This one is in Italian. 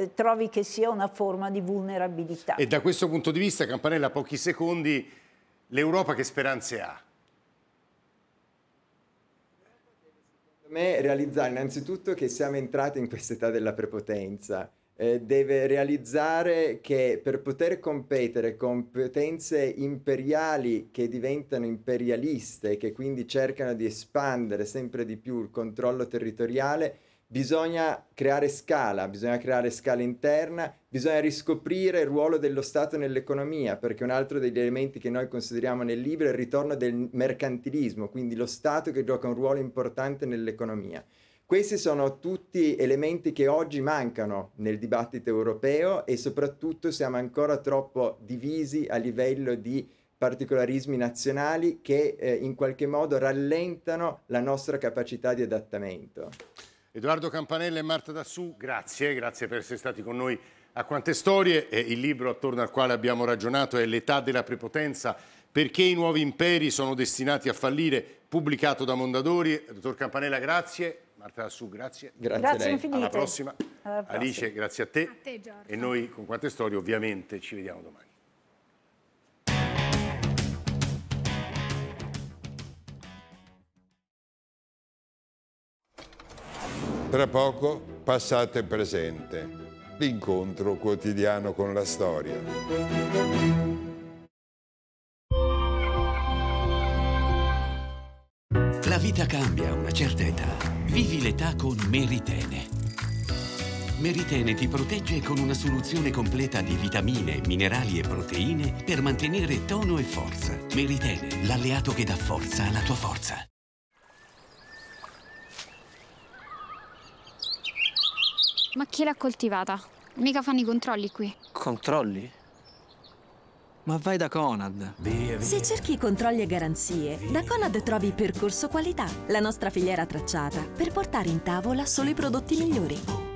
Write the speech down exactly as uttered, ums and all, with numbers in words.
eh, trovi che sia una forma di vulnerabilità. E da questo punto di vista, Campanella, pochi secondi, l'Europa che speranze ha? Secondo me realizzare innanzitutto che siamo entrati in quest'età della prepotenza. Eh, deve realizzare che per poter competere con potenze imperiali che diventano imperialiste, che quindi cercano di espandere sempre di più il controllo territoriale, bisogna creare scala, bisogna creare scala interna, bisogna riscoprire il ruolo dello Stato nell'economia, perché un altro degli elementi che noi consideriamo nel libro è il ritorno del mercantilismo, quindi lo Stato che gioca un ruolo importante nell'economia. Questi sono tutti elementi che oggi mancano nel dibattito europeo e soprattutto siamo ancora troppo divisi a livello di particolarismi nazionali che eh, in qualche modo rallentano la nostra capacità di adattamento. Edoardo Campanella e Marta Dassù, grazie, grazie per essere stati con noi a Quante Storie. E il libro attorno al quale abbiamo ragionato è L'età della prepotenza, perché i nuovi imperi sono destinati a fallire, pubblicato da Mondadori. Dottor Campanella, grazie. Marta Dassù, grazie. Grazie, Grazie a lei. infinite. Alla prossima. Alla prossima. Alice, grazie a te. A te, Giorgio. E noi con Quante Storie ovviamente ci vediamo domani. Tra poco, passato e presente, l'incontro quotidiano con la storia. La vita cambia a una certa età. Vivi l'età con Meritene. Meritene ti protegge con una soluzione completa di vitamine, minerali e proteine per mantenere tono e forza. Meritene, l'alleato che dà forza alla tua forza. Ma chi l'ha coltivata? Mica fanno i controlli qui. Controlli? Ma vai da Conad. Se cerchi controlli e garanzie, da Conad trovi Percorso Qualità, la nostra filiera tracciata per portare in tavola solo i prodotti migliori.